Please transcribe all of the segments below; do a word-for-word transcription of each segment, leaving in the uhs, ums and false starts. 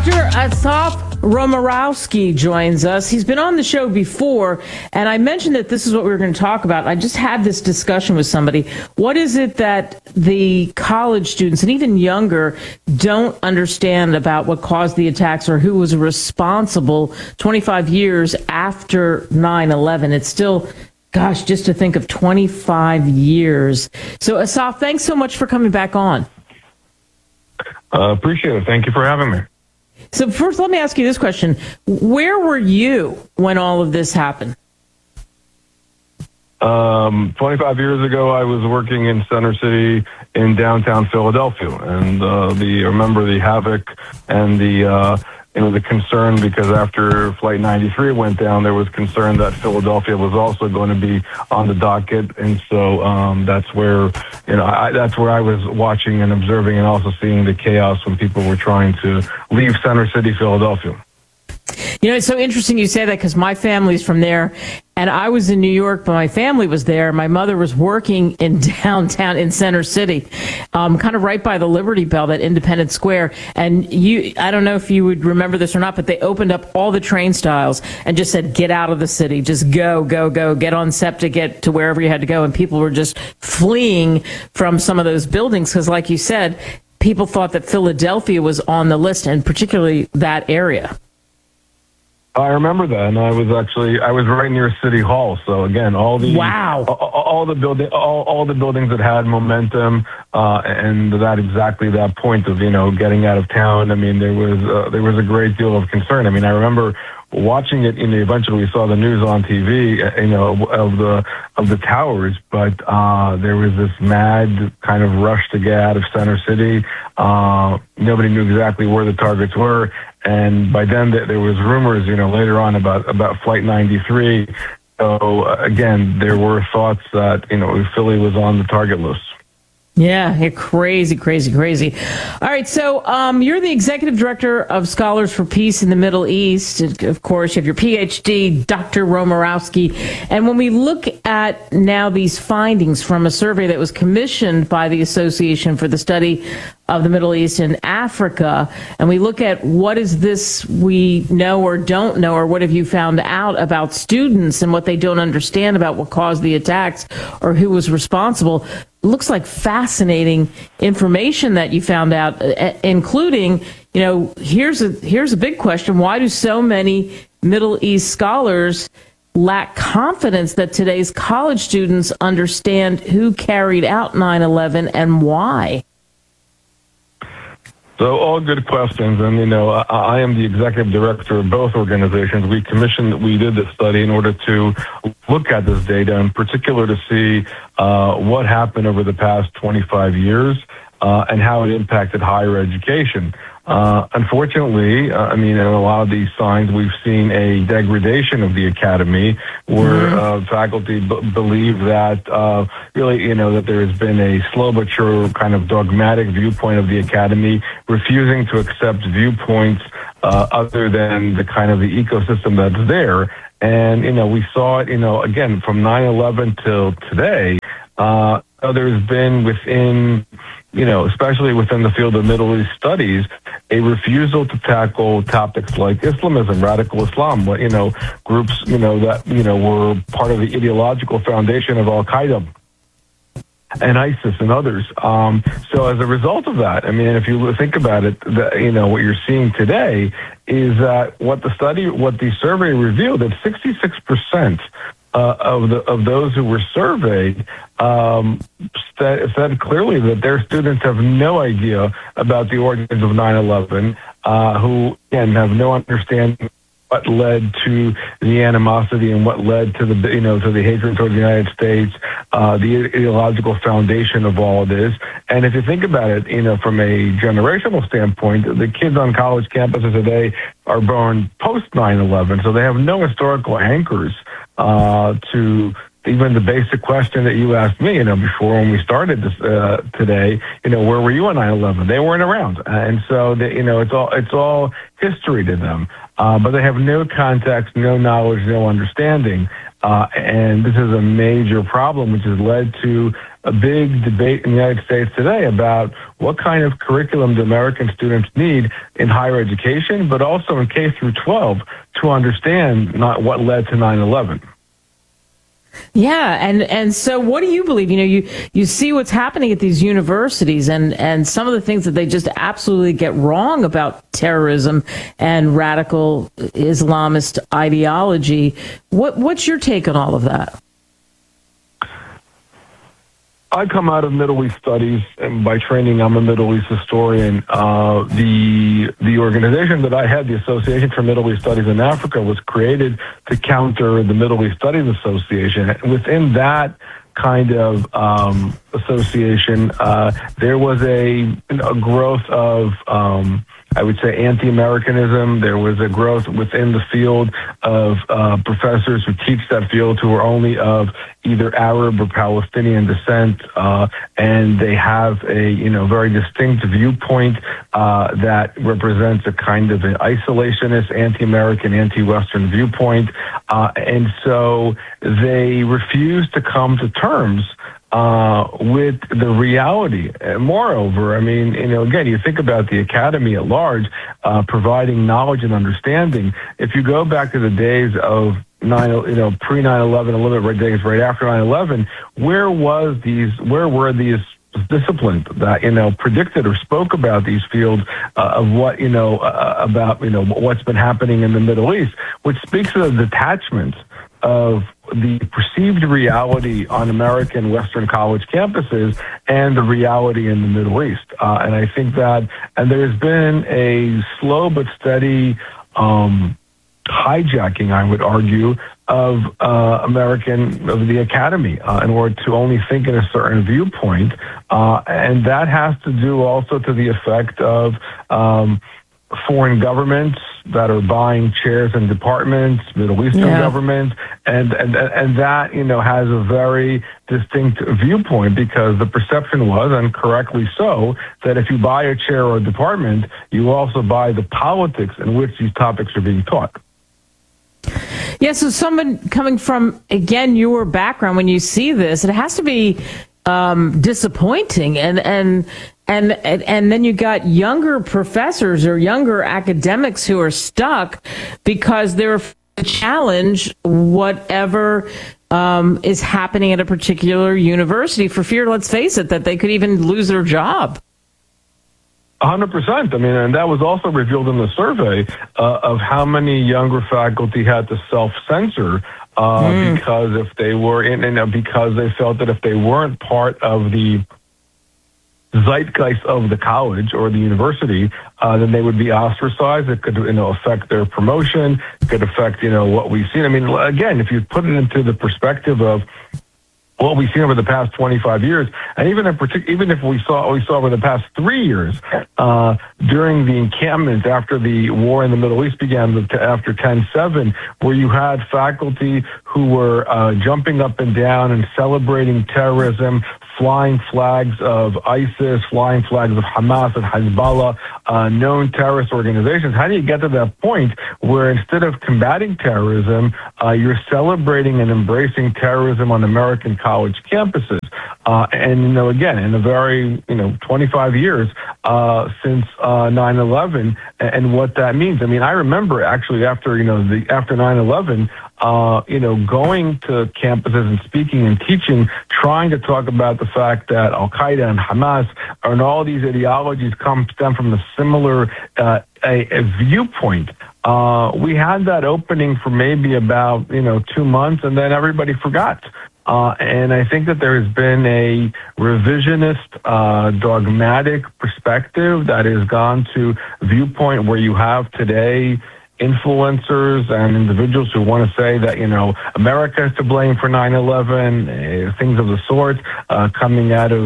Doctor Asaf Romarowski joins us. He's been on the show before, and I mentioned that this is what we were going to talk about. I just had this discussion with somebody. What is it that the college students and even younger don't understand about what caused the attacks or who was responsible twenty-five years after nine eleven? It's still, gosh, just to think of twenty-five years. So, Asaf, thanks so much for coming back on. Uh, appreciate it. Thank you for having me. So first, let me ask you this question. Where were you when all of this happened? Um, twenty-five years ago, I was working in Center City in downtown Philadelphia. And uh, the remember the havoc and the, uh, you know, the concern, because after Flight ninety-three went down, there was concern that Philadelphia was also going to be on the docket. And so um, that's where, you know, I, that's where I was watching and observing and also seeing the chaos when people were trying to leave Center City, Philadelphia. You know, it's so interesting you say that because my family's from there, and I was in New York, but my family was there. My mother was working in downtown in Center City, um, kind of right by the Liberty Bell, that Independence Square. And you, I don't know if you would remember this or not, but they opened up all the train styles and just said, get out of the city, just go, go, go, get on SEPTA, get to wherever you had to go. And people were just fleeing from some of those buildings because, like you said, people thought that Philadelphia was on the list, and particularly that area. I remember that, and I was actually I was right near City Hall. So again, all the wow, all, all the building, all, all the buildings that had momentum, uh, and that exactly that point of you know getting out of town. I mean, there was uh, there was a great deal of concern. I mean, I remember watching it. You know, eventually we saw the news on T V. You know, of the of the towers, but uh, there was this mad kind of rush to get out of Center City. Uh, nobody knew exactly where the targets were. And by then, there was rumors, you know, later on about, about Flight ninety-three. So, uh, again, there were thoughts that, you know, Philly was on the target list. Yeah, crazy, crazy, crazy. All right, so um, you're the executive director of Scholars for Peace in the Middle East. Of course, you have your P H D, Doctor Romarowski. And when we look at now these findings from a survey that was commissioned by the Association for the Study of the Middle East and Africa, and we look at what is this we know or don't know, or what have you found out about students and what they don't understand about what caused the attacks or who was responsible, looks like fascinating information that you found out, including, you know, here's a here's a big question. Why do so many Middle East scholars lack confidence that today's college students understand who carried out nine eleven and why? So all good questions. And, you know, I, I am the executive director of both organizations. We commissioned, we did this study in order to look at this data, in particular to see uh, what happened over the past twenty-five years uh, and how it impacted higher education. Uh, unfortunately, uh, I mean, in a lot of these signs, we've seen a degradation of the academy where uh, faculty b- believe that uh, really, you know, that there has been a slow but sure kind of dogmatic viewpoint of the academy, refusing to accept viewpoints uh, other than the kind of the ecosystem that's there. And, you know, we saw it, you know, again, from nine eleven till today, uh, there's been within, you know, especially within the field of Middle East studies, a refusal to tackle topics like Islamism, radical Islam, you know, groups, you know, that, you know, were part of the ideological foundation of Al-Qaeda and ISIS and others. Um, so as a result of that, I mean, if you think about it, the, you know, what you're seeing today is that what the study, what the survey revealed, that sixty-six percent Uh, of the of those who were surveyed um, st- said clearly that their students have no idea about the origins of nine eleven, uh, who again have no understanding what led to the animosity and what led to the you know to the hatred towards the United States, uh, the ideological foundation of all of this. And if you think about it, you know, from a generational standpoint, the kids on college campuses today are born post nine eleven, so they have no historical anchors uh, to even the basic question that you asked me, you know, before when we started this uh, today, you know, where were you on nine eleven? They weren't around, and so they, you know, it's all it's all history to them. Uh, but they have no context, no knowledge, no understanding, uh, and this is a major problem, which has led to a big debate in the United States today about what kind of curriculum do American students need in higher education, but also in K through twelve to understand not what led to nine eleven. Yeah, and, and so what do you believe? You know, you, you see what's happening at these universities and, and some of the things that they just absolutely get wrong about terrorism and radical Islamist ideology. What what's your take on all of that? I come out of Middle East studies, and by training, I'm a Middle East historian. Uh, the the organization that I had, the Association for Middle East Studies in Africa, was created to counter the Middle East Studies Association. Within that kind of um, association, uh, there was a, a growth of, um, I would say, anti-Americanism. There was a growth within the field of uh, professors who teach that field who are only of either Arab or Palestinian descent, uh, and they have a you know very distinct viewpoint uh, that represents a kind of an isolationist, anti-American, anti-Western viewpoint, uh, and so they refuse to come to terms Uh, with the reality. And moreover, I mean, you know, again, you think about the academy at large, uh, providing knowledge and understanding. If you go back to the days of nine, you know, pre nine eleven, a little bit right days right after nine eleven, where was these? Where were these disciplines that you know predicted or spoke about these fields uh, of what you know uh, about you know what's been happening in the Middle East, which speaks to the detachment of the perceived reality on American Western college campuses and the reality in the Middle East. Uh, and I think that, and there's been a slow but steady um, hijacking, I would argue, of uh, American, of the academy uh, in order to only think in a certain viewpoint. Uh, and that has to do also to the effect of um, foreign governments that are buying chairs in departments, Middle Eastern yeah. governments, and, and and that, you know, has a very distinct viewpoint because the perception was, and correctly so, that if you buy a chair or a department, you also buy the politics in which these topics are being taught. Yeah, so someone coming from, again, your background, when you see this, it has to be um, disappointing. And, and, and, and, and then you got younger professors or younger academics who are stuck because they're to challenge whatever um, is happening at a particular university for fear, let's face it, that they could even lose their job. one hundred percent. I mean, and that was also revealed in the survey uh, of how many younger faculty had to self-censor uh, mm. because if they were in, and because they felt that if they weren't part of the zeitgeist of the college or the university, uh, then they would be ostracized. It could, you know, affect their promotion. It could affect, you know, what we've seen. I mean, again, if you put it into the perspective of what we've seen over the past twenty-five years, and even in particular, even if we saw we saw over the past three years uh, during the encampment after the war in the Middle East began after ten seven, where you had faculty who were uh, jumping up and down and celebrating terrorism, flying flags of ISIS, flying flags of Hamas and Hezbollah, uh, known terrorist organizations. How do you get to that point where instead of combating terrorism, uh, you're celebrating and embracing terrorism on American college campuses? Uh, and, you know, again, in a very, you know, twenty-five years uh, since uh, nine eleven and, and what that means. I mean, I remember actually after, you know, the after nine eleven, Uh, you know, going to campuses and speaking and teaching, trying to talk about the fact that Al-Qaeda and Hamas and all these ideologies come stem from a similar uh, a, a viewpoint. Uh, we had that opening for maybe about, you know, two months, and then everybody forgot. Uh, and I think that there has been a revisionist, uh, dogmatic perspective that has gone to viewpoint where you have today influencers and individuals who want to say that, you know, America is to blame for nine eleven, uh, things of the sort, uh, coming out of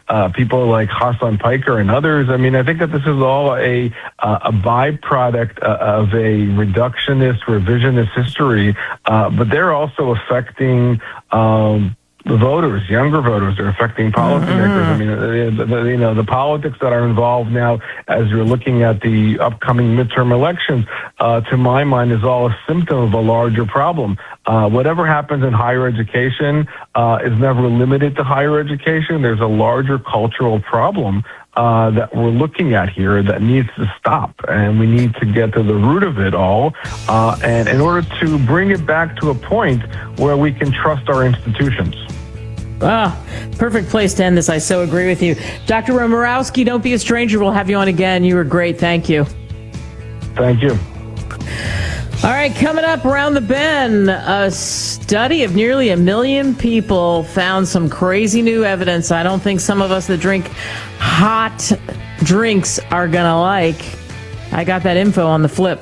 uh, people like Hassan Piker and others. I mean, I think that this is all a uh, a byproduct uh, of a reductionist, revisionist history, uh, but they're also affecting um, the voters, younger voters. They're affecting policymakers. Mm-hmm. I mean, the, the, you know, the politics that are involved now as you're looking at the upcoming midterm elections, uh, to my mind, is all a symptom of a larger problem. Uh, whatever happens in higher education uh, is never limited to higher education. There's a larger cultural problem uh, that we're looking at here that needs to stop, and we need to get to the root of it all. Uh, and in order to bring it back to a point where we can trust our institutions. Ah, perfect place to end this. I so agree with you. Doctor Romorowski, don't be a stranger. We'll have you on again. You were great. Thank you. Thank you. All right, coming up around the bend, a study of nearly a million people found some crazy new evidence I don't think some of us that drink hot drinks are going to like. I got that info on the flip.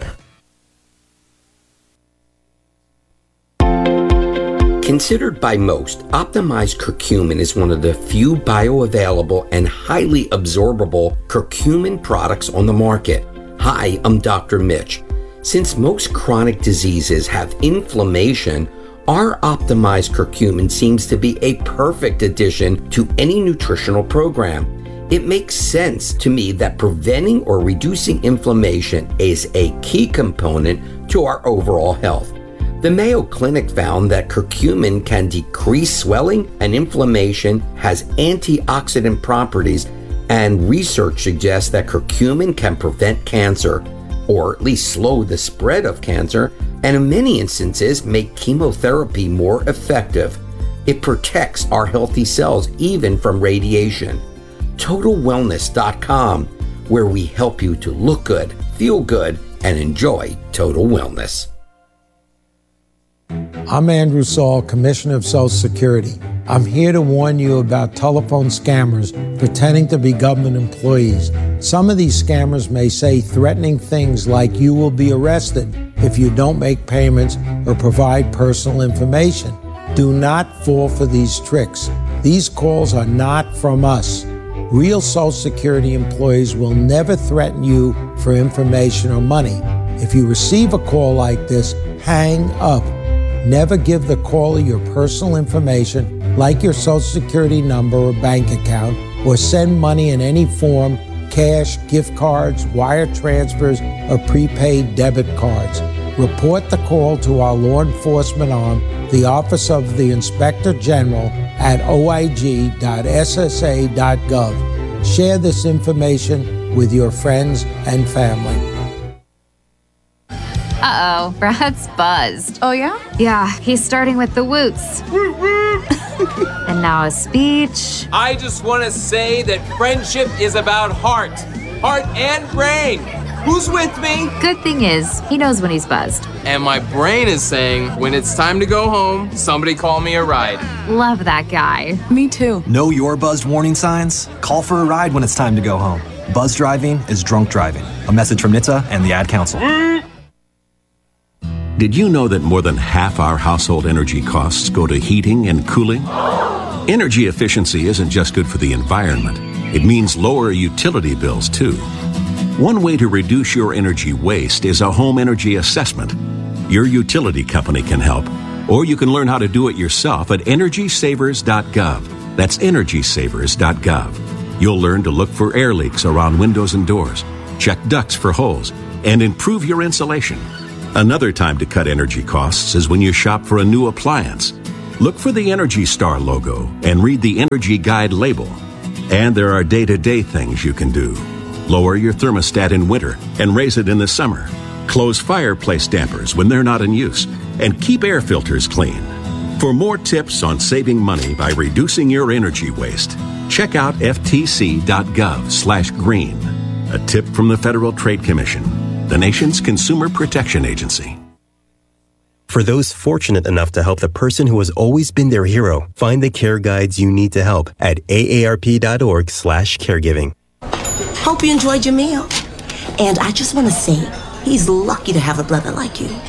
Considered by most, optimized curcumin is one of the few bioavailable and highly absorbable curcumin products on the market. Hi, I'm Doctor Mitch. Since most chronic diseases have inflammation, our optimized curcumin seems to be a perfect addition to any nutritional program. It makes sense to me that preventing or reducing inflammation is a key component to our overall health. The Mayo Clinic found that curcumin can decrease swelling and inflammation, has antioxidant properties, and research suggests that curcumin can prevent cancer, or at least slow the spread of cancer, and in many instances make chemotherapy more effective. It protects our healthy cells even from radiation. Total Wellness dot com, where we help you to look good, feel good, and enjoy total wellness. I'm Andrew Saul, Commissioner of Social Security. I'm here to warn you about telephone scammers pretending to be government employees. Some of these scammers may say threatening things like you will be arrested if you don't make payments or provide personal information. Do not fall for these tricks. These calls are not from us. Real Social Security employees will never threaten you for information or money. If you receive a call like this, hang up. Never give the caller your personal information, like your Social Security number or bank account, or send money in any form, cash, gift cards, wire transfers, or prepaid debit cards. Report the call to our law enforcement arm, the Office of the Inspector General, at o i g dot s s a dot gov. Share this information with your friends and family. Uh-oh, Brad's buzzed. Oh, yeah? Yeah, he's starting with the woots. And now a speech. I just want to say that friendship is about heart. Heart and brain. Who's with me? Good thing is, he knows when he's buzzed. And my brain is saying, when it's time to go home, somebody call me a ride. Love that guy. Me too. Know your buzzed warning signs? Call for a ride when it's time to go home. Buzz driving is drunk driving. A message from N H T S A and the Ad Council. Did you know that more than half our household energy costs go to heating and cooling? Energy efficiency isn't just good for the environment. It means lower utility bills, too. One way to reduce your energy waste is a home energy assessment. Your utility company can help, or you can learn how to do it yourself at energy savers dot gov. That's energy savers dot gov. You'll learn to look for air leaks around windows and doors, check ducts for holes, and improve your insulation. Another time to cut energy costs is when you shop for a new appliance. Look for the Energy Star logo and read the Energy Guide label. And there are day-to-day things you can do. Lower your thermostat in winter and raise it in the summer. Close fireplace dampers when they're not in use. And keep air filters clean. For more tips on saving money by reducing your energy waste, check out f t c dot gov slash green. A tip from the Federal Trade Commission, the nation's consumer protection agency. For those fortunate enough to help the person who has always been their hero, find the care guides you need to help at a a r p dot org slash caregiving. Hope you enjoyed your meal. And I just want to say, he's lucky to have a brother like you.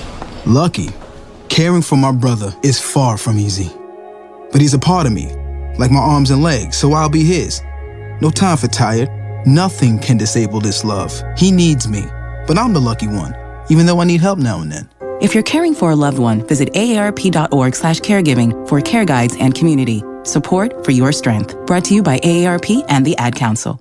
Lucky? Caring for my brother is far from easy. But he's a part of me, like my arms and legs, so I'll be his. No time for tired. Nothing can disable this love. He needs me, but I'm the lucky one, even though I need help now and then. If you're caring for a loved one, visit aarp.org slash caregiving for care guides and community. Support for your strength. Brought to you by A A R P and the Ad Council.